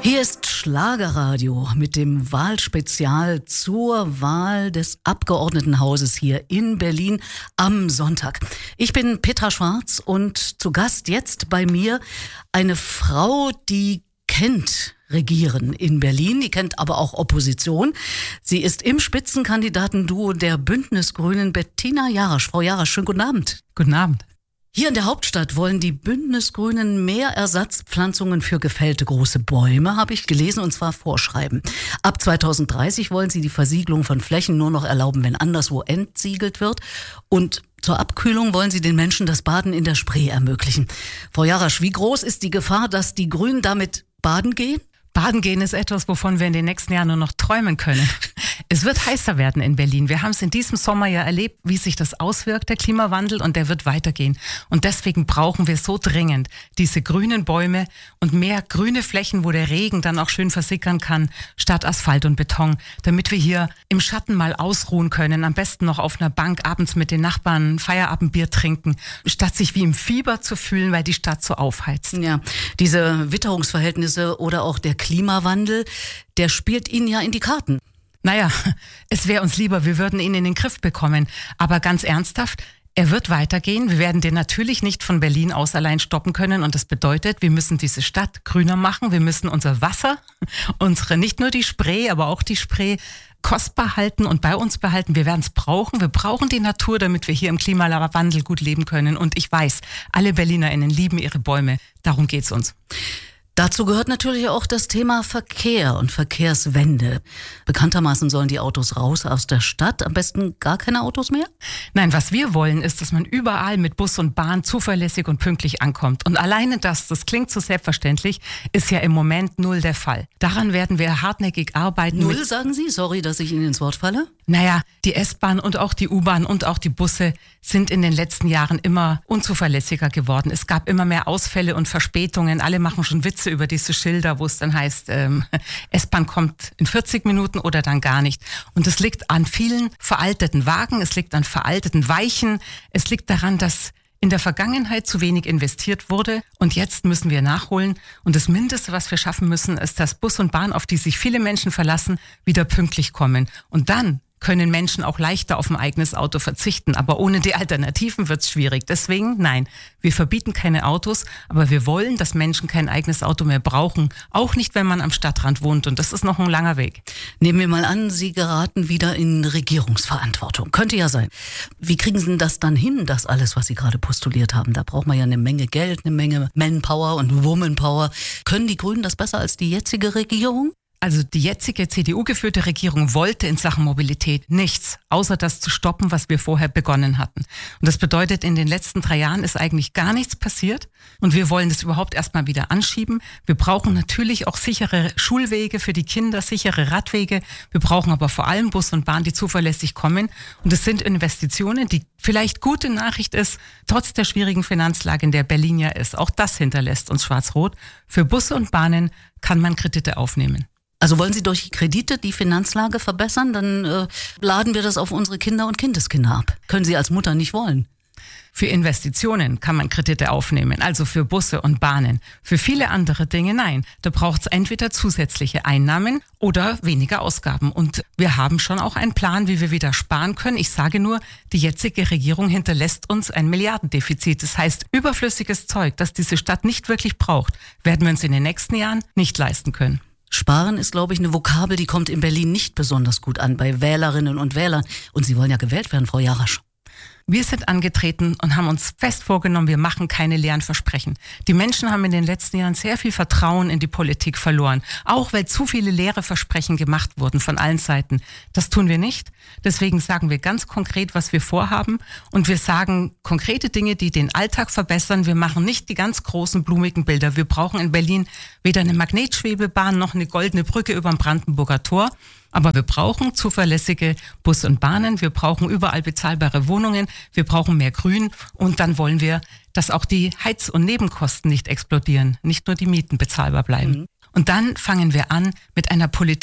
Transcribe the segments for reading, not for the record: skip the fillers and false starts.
Hier ist Schlagerradio mit dem Wahlspezial zur Wahl des Abgeordnetenhauses hier in Berlin am Sonntag. Ich bin Petra Schwarz und zu Gast jetzt bei mir eine Frau, die kennt Regieren in Berlin, die kennt aber auch Opposition. Sie ist im Spitzenkandidatenduo der Bündnisgrünen Bettina Jarasch. Frau Jarasch, schönen guten Abend. Guten Abend. Hier in der Hauptstadt wollen die Bündnisgrünen mehr Ersatzpflanzungen für gefällte große Bäume, habe ich gelesen, und zwar vorschreiben. Ab 2030 wollen sie die Versiegelung von Flächen nur noch erlauben, wenn anderswo entsiegelt wird. Und zur Abkühlung wollen sie den Menschen das Baden in der Spree ermöglichen. Frau Jarasch, wie groß ist die Gefahr, dass die Grünen damit baden gehen? Baden gehen ist etwas, wovon wir in den nächsten Jahren nur noch träumen können. Es wird heißer werden in Berlin. Wir haben es in diesem Sommer ja erlebt, wie sich das auswirkt, der Klimawandel, und der wird weitergehen. Und deswegen brauchen wir so dringend diese grünen Bäume und mehr grüne Flächen, wo der Regen dann auch schön versickern kann, statt Asphalt und Beton, damit wir hier im Schatten mal ausruhen können, am besten noch auf einer Bank abends mit den Nachbarn Feierabendbier trinken, statt sich wie im Fieber zu fühlen, weil die Stadt so aufheizt. Ja, diese Witterungsverhältnisse oder auch der Klimawandel, der spielt Ihnen ja in die Karten. Naja, es wäre uns lieber, wir würden ihn in den Griff bekommen. Aber ganz ernsthaft, er wird weitergehen. Wir werden den natürlich nicht von Berlin aus allein stoppen können. Und das bedeutet, wir müssen diese Stadt grüner machen. Wir müssen unser Wasser, nicht nur die Spree, aber auch die Spree kostbar halten und bei uns behalten. Wir werden es brauchen. Wir brauchen die Natur, damit wir hier im Klimawandel gut leben können. Und ich weiß, alle BerlinerInnen lieben ihre Bäume. Darum geht's uns. Dazu gehört natürlich auch das Thema Verkehr und Verkehrswende. Bekanntermaßen sollen die Autos raus aus der Stadt, am besten gar keine Autos mehr? Nein, was wir wollen, ist, dass man überall mit Bus und Bahn zuverlässig und pünktlich ankommt. Und alleine das klingt so selbstverständlich, ist ja im Moment null der Fall. Daran werden wir hartnäckig arbeiten. Null, sagen Sie? Sorry, dass ich Ihnen ins Wort falle. Naja, die S-Bahn und auch die U-Bahn und auch die Busse sind in den letzten Jahren immer unzuverlässiger geworden. Es gab immer mehr Ausfälle und Verspätungen. Alle machen schon Witze über diese Schilder, wo es dann heißt, S-Bahn kommt in 40 Minuten oder dann gar nicht. Und es liegt an vielen veralteten Wagen, es liegt an veralteten Weichen, es liegt daran, dass in der Vergangenheit zu wenig investiert wurde und jetzt müssen wir nachholen. Und das Mindeste, was wir schaffen müssen, ist, dass Bus und Bahn, auf die sich viele Menschen verlassen, wieder pünktlich kommen. Und dann können Menschen auch leichter auf ein eigenes Auto verzichten. Aber ohne die Alternativen wird's schwierig. Deswegen, nein, wir verbieten keine Autos, aber wir wollen, dass Menschen kein eigenes Auto mehr brauchen. Auch nicht, wenn man am Stadtrand wohnt. Und das ist noch ein langer Weg. Nehmen wir mal an, Sie geraten wieder in Regierungsverantwortung. Könnte ja sein. Wie kriegen Sie denn das dann hin, das alles, was Sie gerade postuliert haben? Da braucht man ja eine Menge Geld, eine Menge Manpower und Womanpower. Können die Grünen das besser als die jetzige Regierung? Also die jetzige CDU-geführte Regierung wollte in Sachen Mobilität nichts, außer das zu stoppen, was wir vorher begonnen hatten. Und das bedeutet, in den letzten 3 Jahren ist eigentlich gar nichts passiert. Und wir wollen das überhaupt erstmal wieder anschieben. Wir brauchen natürlich auch sichere Schulwege für die Kinder, sichere Radwege. Wir brauchen aber vor allem Bus und Bahn, die zuverlässig kommen. Und es sind Investitionen, die vielleicht gute Nachricht ist, trotz der schwierigen Finanzlage, in der Berlin ja ist. Auch das hinterlässt uns schwarz-rot. Für Busse und Bahnen kann man Kredite aufnehmen. Also wollen Sie durch Kredite die Finanzlage verbessern? Dann laden wir das auf unsere Kinder und Kindeskinder ab. Können Sie als Mutter nicht wollen. Für Investitionen kann man Kredite aufnehmen, also für Busse und Bahnen. Für viele andere Dinge nein. Da braucht es entweder zusätzliche Einnahmen oder weniger Ausgaben. Und wir haben schon auch einen Plan, wie wir wieder sparen können. Ich sage nur, die jetzige Regierung hinterlässt uns ein Milliardendefizit. Das heißt, überflüssiges Zeug, das diese Stadt nicht wirklich braucht, werden wir uns in den nächsten Jahren nicht leisten können. Sparen ist, glaube ich, eine Vokabel, die kommt in Berlin nicht besonders gut an bei Wählerinnen und Wählern. Und Sie wollen ja gewählt werden, Frau Jarasch. Wir sind angetreten und haben uns fest vorgenommen, wir machen keine leeren Versprechen. Die Menschen haben in den letzten Jahren sehr viel Vertrauen in die Politik verloren, auch weil zu viele leere Versprechen gemacht wurden von allen Seiten. Das tun wir nicht. Deswegen sagen wir ganz konkret, was wir vorhaben, und wir sagen konkrete Dinge, die den Alltag verbessern. Wir machen nicht die ganz großen, blumigen Bilder. Wir brauchen in Berlin weder eine Magnetschwebebahn noch eine goldene Brücke über dem Brandenburger Tor. Aber wir brauchen zuverlässige Bus und Bahnen, wir brauchen überall bezahlbare Wohnungen, wir brauchen mehr Grün, und dann wollen wir, dass auch die Heiz- und Nebenkosten nicht explodieren, nicht nur die Mieten bezahlbar bleiben. Und dann fangen wir an mit einer Politik,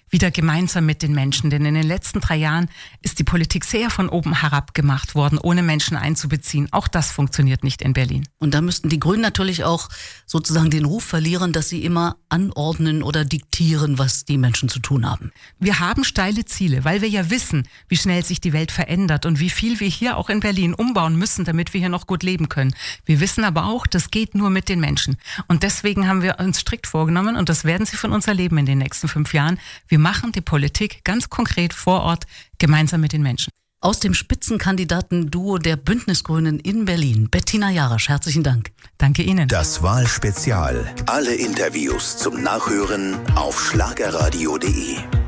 wieder gemeinsam mit den Menschen. Denn in den letzten 3 Jahren ist die Politik sehr von oben herab gemacht worden, ohne Menschen einzubeziehen. Auch das funktioniert nicht in Berlin. Und da müssten die Grünen natürlich auch sozusagen den Ruf verlieren, dass sie immer anordnen oder diktieren, was die Menschen zu tun haben. Wir haben steile Ziele, weil wir ja wissen, wie schnell sich die Welt verändert und wie viel wir hier auch in Berlin umbauen müssen, damit wir hier noch gut leben können. Wir wissen aber auch, das geht nur mit den Menschen. Und deswegen haben wir uns strikt vorgenommen, und das werden Sie von uns erleben in den nächsten 5 Jahren, wir machen die Politik ganz konkret vor Ort gemeinsam mit den Menschen. Aus dem Spitzenkandidaten-Duo der Bündnisgrünen in Berlin, Bettina Jarasch, herzlichen Dank. Danke Ihnen. Das Wahlspezial. Alle Interviews zum Nachhören auf schlagerradio.de.